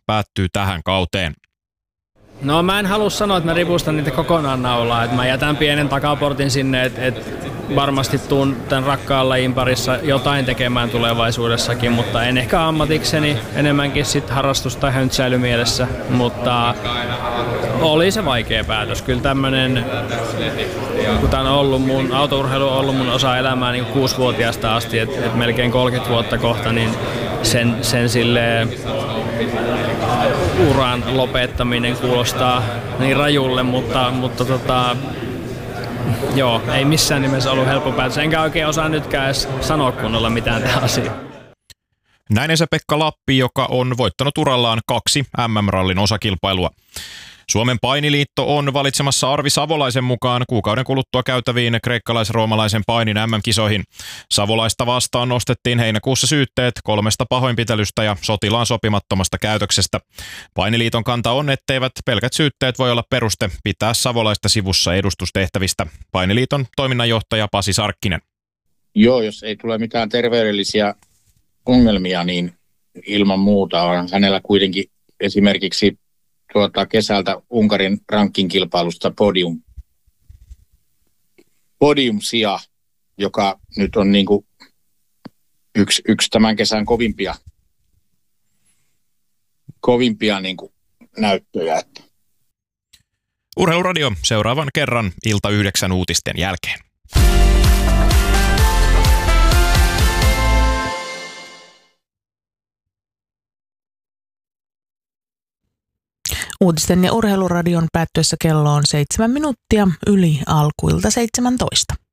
päättyy tähän kauteen. No mä en halua sanoa, että mä ripustan niitä kokonaan naulaa, että mä jätän pienen takaportin sinne, että varmasti tuun tämän rakkaan lajin parissa jotain tekemään tulevaisuudessakin, mutta en ehkä ammatikseni, enemmänkin sit harrastus- tai höntsäilymielessä, mutta oli se vaikea päätös. Kyllä tämmönen, kun tää on ollut autourheilu on ollut mun osa elämää niin 6-vuotiaasta asti, että melkein 30 vuotta kohta, niin sen silleen uran lopettaminen kuulostaa niin rajulle, mutta joo, ei missään nimessä ollut helppo päätös. Enkä oikein osaa nytkään edes sanoa kunnolla mitään tähän asiaan. Näin Esa-Pekka Lappi, joka on voittanut urallaan 2 MM-rallin osakilpailua. Suomen painiliitto on valitsemassa Arvi Savolaisen mukaan kuukauden kuluttua käytäviin kreikkalais-roomalaisen painin MM-kisoihin. Savolaista vastaan nostettiin heinäkuussa syytteet 3 pahoinpitelystä ja sotilaan sopimattomasta käytöksestä. Painiliiton kanta on, etteivät pelkät syytteet voi olla peruste pitää Savolaista sivussa edustustehtävistä. Painiliiton toiminnanjohtaja Pasi Sarkkinen. Joo, jos ei tule mitään terveydellisiä ongelmia, niin ilman muuta on hänellä kuitenkin esimerkiksi kesältä Unkarin ranking-kilpailusta podium-sija, joka nyt on niin kuin yksi tämän kesän kovimpia niin kuin näyttöjä. Urheiluradio seuraavan kerran ilta 9 uutisten jälkeen. Uutisten ja urheiluradion päättyessä kello on 7 minuuttia yli alkuilta 17.